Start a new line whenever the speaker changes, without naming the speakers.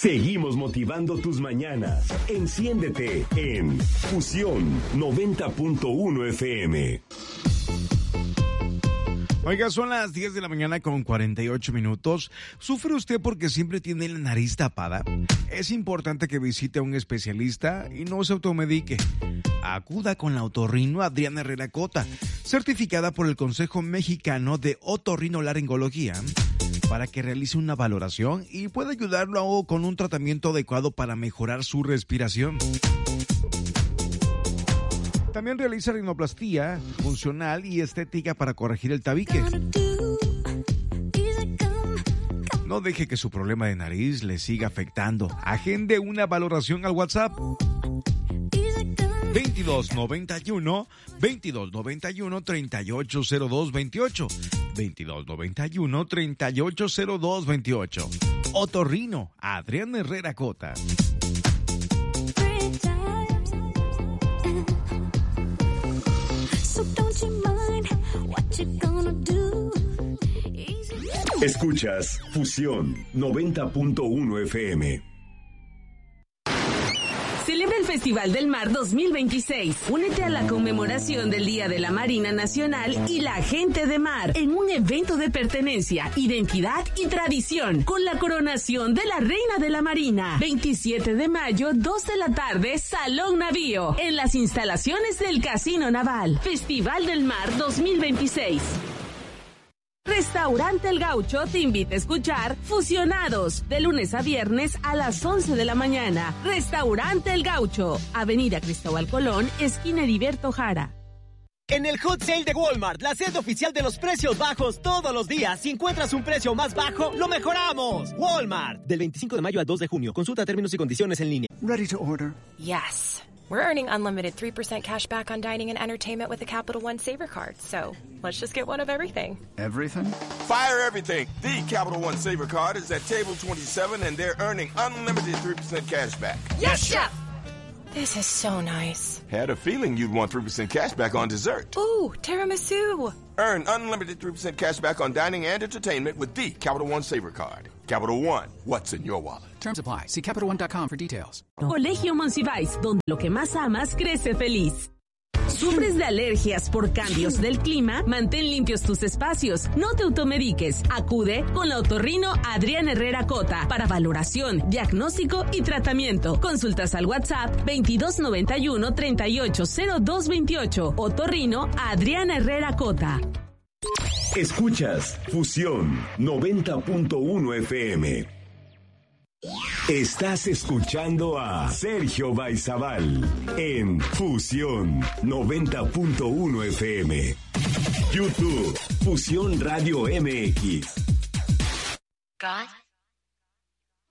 Seguimos motivando tus mañanas. Enciéndete en Fusión 90.1 FM.
Oiga, son las 10 de la mañana con 48 minutos. ¿Sufre usted porque siempre tiene la nariz tapada? Es importante que visite a un especialista y no se automedique. Acuda con la otorrino Adriana Herrera Cota, certificada por el Consejo Mexicano de Otorrinolaringología, para que realice una valoración y pueda ayudarlo con un tratamiento adecuado para mejorar su respiración. También realiza rinoplastía funcional y estética para corregir el tabique. No deje que su problema de nariz le siga afectando. Agende una valoración al WhatsApp 2291 380228 2291 380228. Otorrino Adriana Herrera Cota.
Escuchas Fusión 90.1 FM.
Celebra el Festival del Mar 2026. Únete a la conmemoración del Día de la Marina Nacional y la Gente de Mar en un evento de pertenencia, identidad y tradición con la coronación de la Reina de la Marina. 27 de mayo, 2 de la tarde, Salón Navío, en las instalaciones del Casino Naval. Festival del Mar 2026. Restaurante El Gaucho te invita a escuchar Fusionados, de lunes a viernes a las 11 de la mañana. Restaurante El Gaucho, Avenida Cristóbal Colón, esquina Heriberto Jara.
En el Hot Sale de Walmart, la sede oficial de los precios bajos todos los días. Si encuentras un precio más bajo, lo mejoramos. Walmart. Del 25 de mayo al 2 de junio. Consulta términos y condiciones en línea.
Ready to order?
Yes. We're earning unlimited 3% cash back on dining and entertainment with the Capital One Saver Card. So let's just get one of everything.
Everything?
Fire everything. The Capital One Saver Card is at table 27 and they're earning unlimited 3% cash back.
Yes, Chef! This is so nice.
Had a feeling you'd want 3% cash back on dessert.
Ooh, tiramisu.
Earn unlimited 3% cash back on dining and entertainment with the Capital One Saver Card. Capital One, what's in your wallet?
Terms apply. See CapitalOne.com for details.
Colegio Monsiváis, donde lo que más amas crece feliz. ¿Sufres de alergias por cambios del clima? Mantén limpios tus espacios. No te automediques. Acude con la otorrino Adriana Herrera Cota para valoración, diagnóstico y tratamiento. Consultas al WhatsApp 2291 380228. Otorrino Adriana Herrera Cota.
Escuchas Fusión 90.1 FM. Estás escuchando a Sergio Baizabal en Fusión 90.1 FM. YouTube, Fusión Radio MX.
God